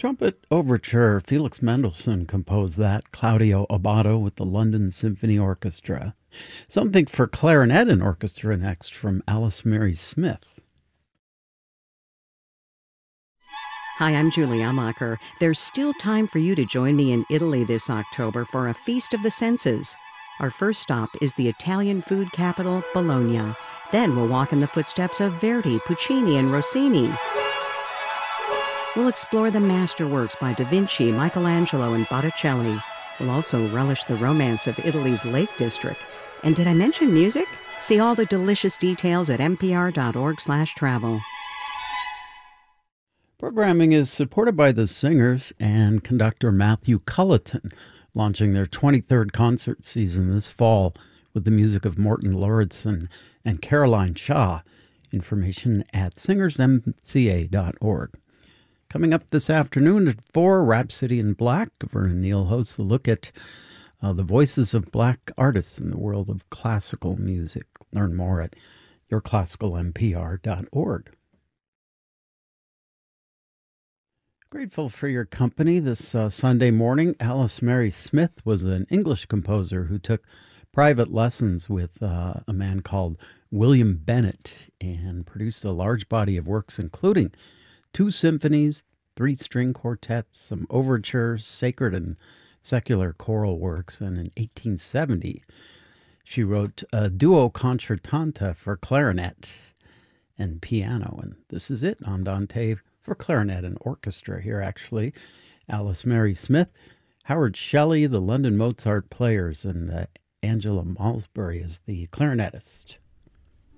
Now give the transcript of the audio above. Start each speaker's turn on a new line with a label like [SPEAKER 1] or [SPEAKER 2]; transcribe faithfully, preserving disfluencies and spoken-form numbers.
[SPEAKER 1] Trumpet Overture, Felix Mendelssohn composed that. Claudio Abbado with the London Symphony Orchestra. Something for clarinet and orchestra next from Alice Mary Smith.
[SPEAKER 2] Hi, I'm Julie Amacher. There's still time for you to join me in Italy this October for a Feast of the Senses. Our first stop is the Italian food capital, Bologna. Then we'll walk in the footsteps of Verdi, Puccini, and Rossini. We'll explore the masterworks by Da Vinci, Michelangelo, and Botticelli. We'll also relish the romance of Italy's Lake District. And did I mention music? See all the delicious details at npr.org slash travel.
[SPEAKER 1] Programming is supported by the singers and conductor Matthew Culleton, launching their twenty-third concert season this fall with the music of Morton Lauridsen and Caroline Shaw. Information at singers m c a dot org. Coming up this afternoon at four, Rhapsody in Black. Vernon Neal hosts a look at uh, the voices of black artists in the world of classical music. Learn more at your classical m p r dot org. Grateful for your company this uh, Sunday morning. Alice Mary Smith was an English composer who took private lessons with uh, a man called William Bennett and produced a large body of works, including two symphonies, three string quartets, some overtures, sacred and secular choral works, and in eighteen seventy she wrote a duo concertanta for clarinet and piano, and this is it, Andante for clarinet and orchestra here, actually. Alice Mary Smith, Howard Shelley, the London Mozart Players, and uh, Angela Malsbury is the clarinetist.